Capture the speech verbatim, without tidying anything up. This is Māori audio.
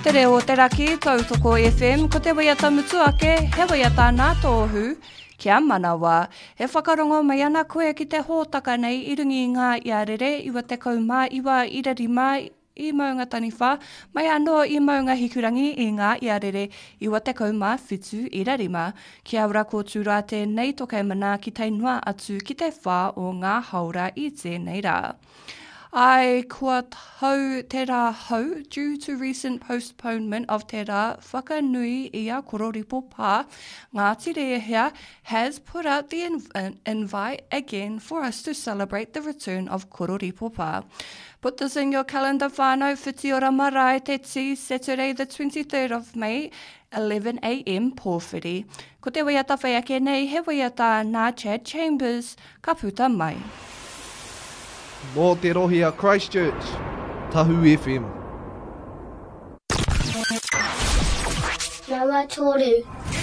Te reo te raki, Tautoko F M, ko te waiata mutu ake, he waiata nā tōhu, kia manawa. He whakarongo mai ana koe ki te hōtaka nei, i rungi i ngā iarere, iwa te kaumā, iwa irarima, i maunga taniwha, mai anō i maunga hikurangi i ngā iarere, iwa te kaumā whitu irarima. Kia ora kōtū rā tēnei tokai mana ki te noa atu ki te whā o ngā haura i tēnei rā. Ai kua tau te rā hau, due to recent postponement of te rā whakanui i a Kororipo Pā, Ngāti Rehia has put out the inv- invite again for us to celebrate the return of Kororipo Pā. Put this in your calendar whānau, whiti ora marae te ti, Saturday the twenty-third of May, eleven a m pōwhiri. Ko te waiata whai ake nei, he waiata nā Chad Chambers, ka puta mai. Mō te rohi a Christchurch, Tahu F M. Rawa Toru.